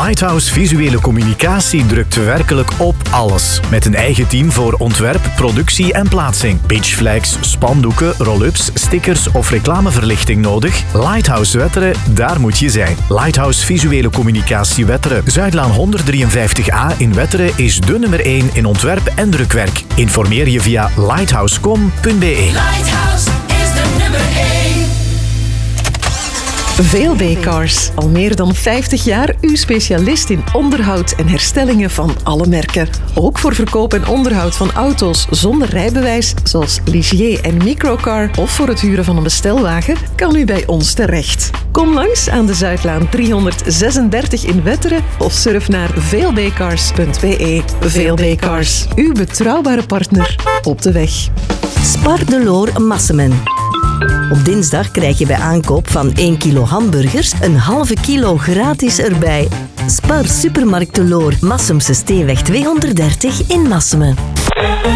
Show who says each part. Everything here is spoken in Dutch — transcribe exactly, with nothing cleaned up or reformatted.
Speaker 1: Lighthouse Visuele Communicatie drukt werkelijk op alles. Met een eigen team voor ontwerp, productie en plaatsing. Pitchflags, spandoeken, roll-ups, stickers of reclameverlichting nodig? Lighthouse Wetteren, daar moet je zijn. Lighthouse Visuele Communicatie Wetteren. Zuidlaan honderddrieënvijftig A in Wetteren is de nummer één in ontwerp en drukwerk. Informeer je via lighthouse punt com punt b e.
Speaker 2: Lighthouse is de nummer één.
Speaker 3: V L B Cars. Al meer dan vijftig jaar uw specialist in onderhoud en herstellingen van alle merken. Ook voor verkoop en onderhoud van auto's zonder rijbewijs, zoals Ligier en Microcar, of voor het huren van een bestelwagen, kan u bij ons terecht. Kom langs aan de Zuidlaan driehonderdzesendertig in Wetteren of surf naar v l b cars punt b e. V L B Cars, uw betrouwbare partner op de weg.
Speaker 4: Spar de Loor Massemen. Op dinsdag krijg je bij aankoop van één kilo hamburgers een halve kilo gratis erbij. Spar Supermarkt de Loor, Massemse Steenweg tweehonderddertig in Massemen.